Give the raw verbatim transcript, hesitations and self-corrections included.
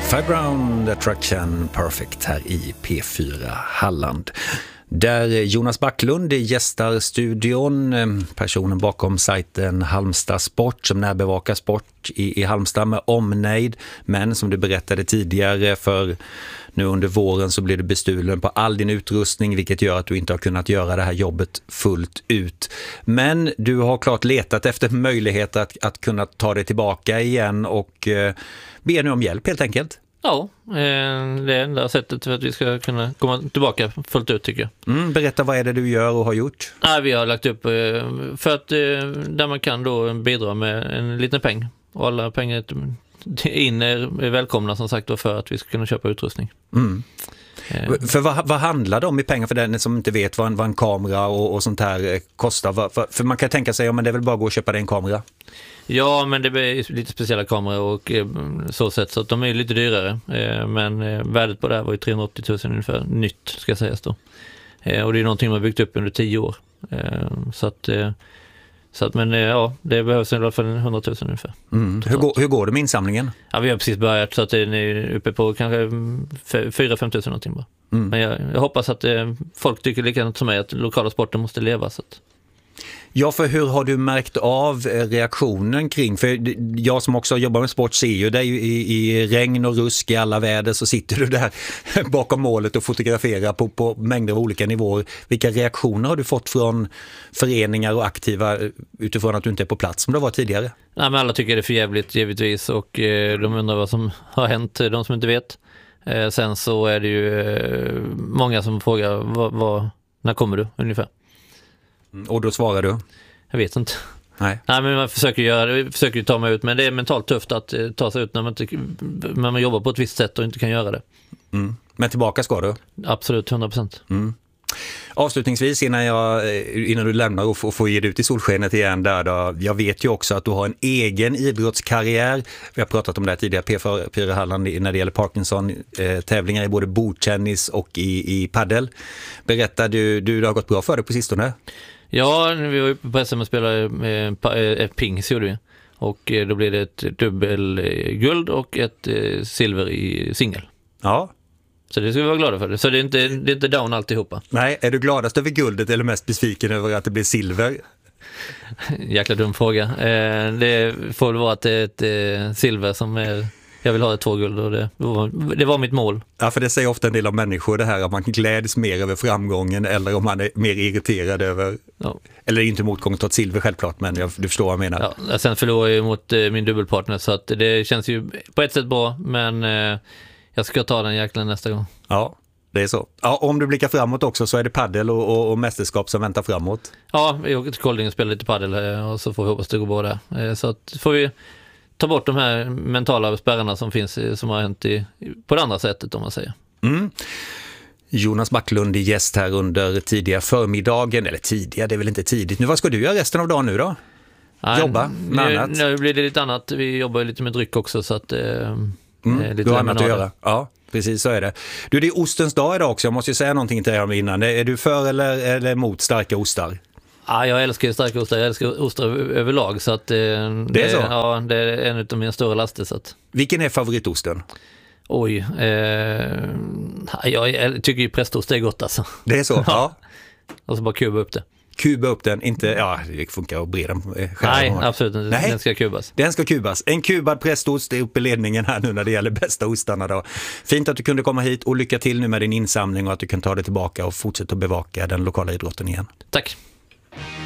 Fairground Attraction Perfect här i P fyra Halland. Där Jonas Backlund gästar studion, personen bakom sajten Halmstad Sport som närbevakar sport i, i Halmstad med omnejd. Men som du berättade tidigare, för nu under våren så blir du bestulen på all din utrustning, vilket gör att du inte har kunnat göra det här jobbet fullt ut. Men du har klart letat efter möjligheter att, att kunna ta dig tillbaka igen och eh, be nu om hjälp helt enkelt. Ja, det är det enda sättet för att vi ska kunna komma tillbaka fullt ut, tycker jag. Mm, berätta, vad är det du gör och har gjort? Nej, vi har lagt upp för att där man kan då bidra med en liten peng. Och alla pengar in är välkomna som sagt då för att vi ska kunna köpa utrustning. Mm. För vad, vad handlar det om i pengar för den som inte vet vad en, vad en kamera och, och sånt här kostar? För, för man kan tänka sig, ja, men det är väl bara att gå och köpa dig en kamera? Ja, men det är lite speciella kameror och så sätt, så att de är lite dyrare. Men värdet på det här var ju trehundraåttio tusen ungefär, nytt ska sägas då. Och det är någonting man har byggt upp under tio år. Så att, så att men ja, det behövs i alla fall hundra tusen ungefär. Mm. Hur, går, hur går det med insamlingen? Ja, vi har precis börjat, så att det är uppe på kanske fyra till fem tusen någonting bara. Mm. Men jag, jag hoppas att folk tycker likadant som mig att lokala sporten måste leva, så att... Ja, för hur har du märkt av reaktionen kring? För jag som också jobbar med sport ser ju dig i, i regn och rusk i alla väder, så sitter du där bakom målet och fotograferar på, på mängder av olika nivåer. Vilka reaktioner har du fått från föreningar och aktiva utifrån att du inte är på plats som det var tidigare? Nej, men alla tycker det är för jävligt givetvis, och eh, de undrar vad som har hänt, de som inte vet. Eh, sen så är det ju eh, många som frågar vad, vad, när kommer du ungefär? Och då svarar du? Jag vet inte. Nej. Nej, men man försöker göra, försöker ta mig ut, men det är mentalt tufft att eh, ta sig ut när man, inte, när man jobbar på ett visst sätt och inte kan göra det. Mm. Men tillbaka ska du? Absolut, hundra procent. Mm. Avslutningsvis innan, jag, innan du lämnar och får, får ge dig ut i solskenet igen där då, jag vet ju också att du har en egen idrottskarriär. Vi har pratat om det här tidigare, P fyra Halland, när det gäller Parkinson, eh, tävlingar i både bordtennis och i, i paddel. Berättar du, du, det har gått bra för dig på sistone? Ja, vi var uppe på S M och spelade med ett pings gjorde vi. Och då blev det ett dubbelguld och ett silver i singel. Ja. Så det ska vi vara glada för. Så det är inte, det är inte down alltihopa. Nej, är du gladast över guldet eller mest besviken över att det blir silver? Jäkla dum fråga. Det får väl vara att det är ett silver som är... Jag vill ha ett två guld och det var, det var mitt mål. Ja, för det säger ofta en del av människor det här att man gläds mer över framgången eller om man är mer irriterad över... Ja. Eller inte motgång trots silver självklart, men jag, du förstår vad jag menar. Ja, sen förlorar jag mot eh, min dubbelpartner, så att det känns ju på ett sätt bra, men eh, jag ska ta den jäkla nästa gång. Ja, det är så. Ja, om du blickar framåt också så är det paddel och, och, och mästerskap som väntar framåt. Ja, vi åker till Kolding och spelar lite paddel och så får vi hoppas det går bra där. Så att får vi ta bort de här mentala spärrarna som finns, som har hänt i, på det andra sättet om man säger. Mm. Jonas Backlund är gäst här under tidiga förmiddagen, eller tidiga, det är väl inte tidigt. Nu, vad ska du göra resten av dagen nu då? Nej, jobba med nu, annat? Nu blir det lite annat. Vi jobbar lite med dryck också, så att... Eh, mm, lite du har annat att göra. Ja, precis så är det. Du, det är ostens dag idag också. Jag måste ju säga någonting till dig om innan. Är du för eller, eller emot starka ostar? Ja, jag älskar starka ostar. Jag älskar ostar överlag, så att... Eh, det är så? Ja, det är en av mina stora laster, så att... Vilken är favoritosten? Oj, eh, jag tycker ju prästost är gott alltså. Det är så, ja. Och så bara kuba upp det. Kuba upp den, inte, ja det funkar att breda den. Nej, absolut inte. Nej. Den ska kubas. Den ska kubas. En kubad prästost är uppe i ledningen här nu när det gäller bästa ostarna då. Fint att du kunde komma hit och lycka till nu med din insamling och att du kan ta det tillbaka och fortsätta att bevaka den lokala idrotten igen. Tack.